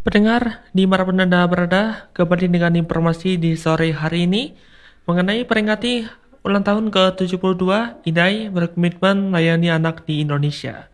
Pendengar, dimanapun Anda berada, kembali dengan informasi di sore hari ini mengenai peringati ulang tahun ke-72 IDAI berkomitmen melayani anak di Indonesia.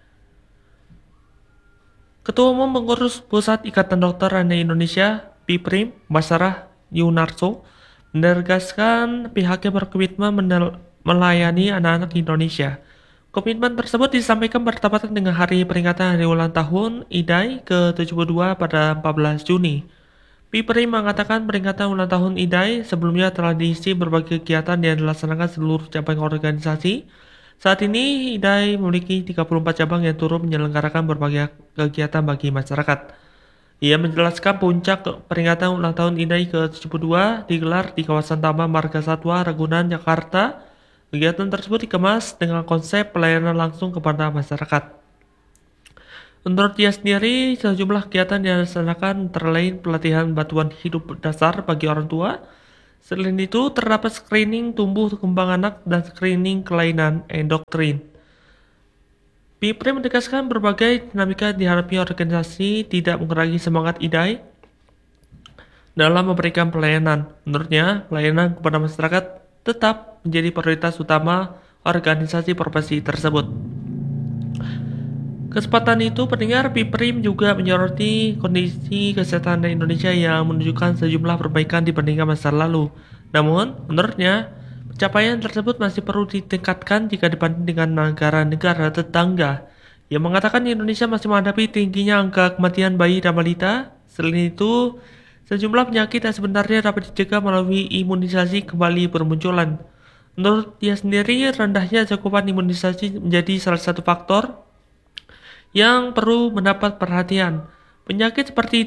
Ketua Umum Pengurus Pusat Ikatan Dokter Anak Indonesia, PIPRIM, Basarah Yunarso, menegaskan pihaknya berkomitmen melayani anak-anak di Indonesia. Komitmen tersebut disampaikan bertepatan dengan hari peringatan hari ulang tahun IDAI ke-72 pada 14 Juni. PIPRI mengatakan peringatan ulang tahun IDAI sebelumnya telah diisi berbagai kegiatan yang dilaksanakan seluruh cabang organisasi. Saat ini IDAI memiliki 34 cabang yang turut menyelenggarakan berbagai kegiatan bagi masyarakat. Ia menjelaskan puncak peringatan ulang tahun IDAI ke-72 digelar di kawasan Taman Marga Satwa Ragunan, Jakarta. Kegiatan tersebut dikemas dengan konsep pelayanan langsung kepada masyarakat. Menurut dia sendiri, sejumlah kegiatan yang dilaksanakan antara lain pelatihan bantuan hidup dasar bagi orang tua. Selain itu, terdapat screening tumbuh kembang anak dan screening kelainan endokrin. PIPRI menegaskan berbagai dinamika dihadapi organisasi tidak mengurangi semangat IDAI dalam memberikan pelayanan. Menurutnya, pelayanan kepada masyarakat tetap menjadi prioritas utama organisasi profesi tersebut. Kesempatan itu, pendengar PIPRIM juga menyoroti kondisi kesehatan di Indonesia yang menunjukkan sejumlah perbaikan dibandingkan masa lalu. Namun, menurutnya, pencapaian tersebut masih perlu ditingkatkan jika dibanding dengan negara-negara tetangga. Ia mengatakan Indonesia masih menghadapi tingginya angka kematian bayi dan balita. Selain itu, sejumlah penyakit yang sebenarnya dapat dicegah melalui imunisasi kembali bermunculan. Menurut dia sendiri, rendahnya cakupan imunisasi menjadi salah satu faktor yang perlu mendapat perhatian. Penyakit seperti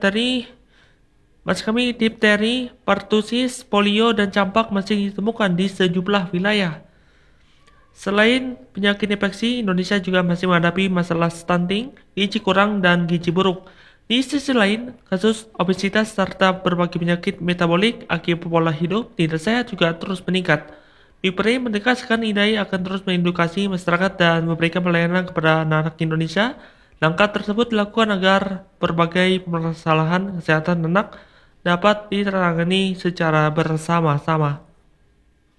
difteri, pertusis, polio, dan campak masih ditemukan di sejumlah wilayah. Selain penyakit infeksi, Indonesia juga masih menghadapi masalah stunting, gizi kurang, dan gizi buruk. Di sisi lain, kasus obesitas serta berbagai penyakit metabolik akibat pola hidup tidak sehat juga terus meningkat. PIPRI menegaskan IDAI akan terus mengedukasi masyarakat dan memberikan pelayanan kepada anak-anak Indonesia. Langkah tersebut dilakukan agar berbagai permasalahan kesehatan anak dapat ditangani secara bersama-sama.